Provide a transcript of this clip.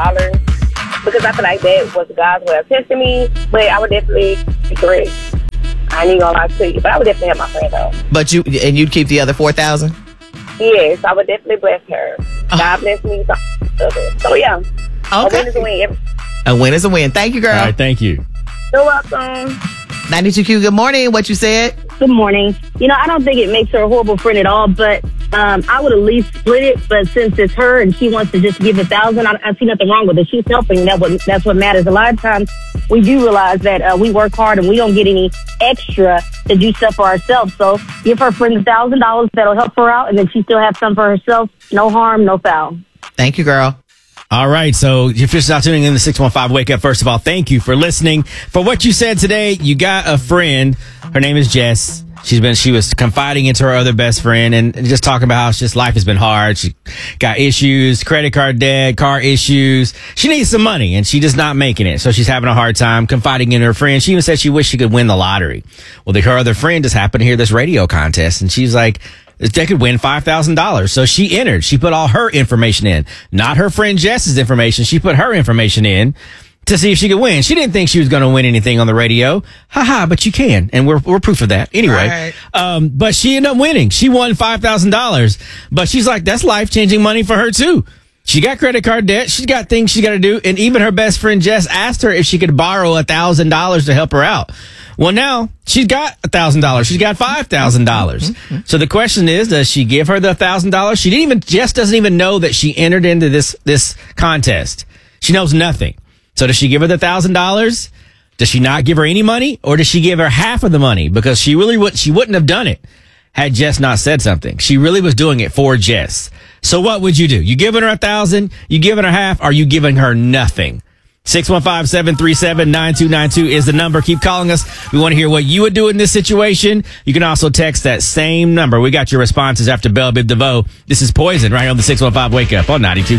because I feel like that was God's way of testing me. But I would definitely be 3. I ain't gonna lie to you, but I would definitely have my friend though. But you'd keep the other 4,000? Yes, I would definitely bless her. God bless me. So yeah, okay. A win is a win. A win is a win. Thank you, girl. All right, thank you. You're welcome. 92Q, good morning. What you said? Good morning. I don't think it makes her a horrible friend at all, but I would at least split it. But since it's her and she wants to just give 1,000, I see nothing wrong with it. She's helping. That's what matters. A lot of times we do realize that we work hard and we don't get any extra to do stuff for ourselves. So give her friend $1,000. That'll help her out, and then she still have some for herself. No harm, no foul. Thank you, girl. All right, so if you're just now tuning in to 615 Wake Up, first of all, thank you for listening. For what you said today, you got a friend. Her name is Jess. She was confiding into her other best friend and just talking about how life has been hard. She got issues, credit card debt, car issues. She needs some money and she's just not making it. So she's having a hard time confiding in her friend. She even said she wished she could win the lottery. Well, her other friend just happened to hear this radio contest and she's like, they could win $5,000. So she entered. She put all her information in, not her friend Jess's information. She put her information in to see if she could win. She didn't think she was going to win anything on the radio. But you can. And we're proof of that. Anyway, right. But she ended up winning. She won $5,000. But she's like, that's life-changing money for her too. She got credit card debt. She's got things she got to do. And even her best friend Jess asked her if she could borrow $1,000 to help her out. Well, now she's got $1,000. She's got $5,000. So the question is, does she give her the $1,000? Jess doesn't even know that she entered into this contest. She knows nothing. So does she give her the $1,000? Does she not give her any money, or does she give her half of the money? Because she wouldn't have done it had Jess not said something. She really was doing it for Jess. So what would you do? You giving her $1,000? You giving her half? Or are you giving her nothing? 615-737-9292 is the number. Keep calling us. We want to hear what you would do in this situation. You can also text that same number. We got your responses after Belle Biv DeVoe. This is Poison right here on the 615 Wake Up on 92.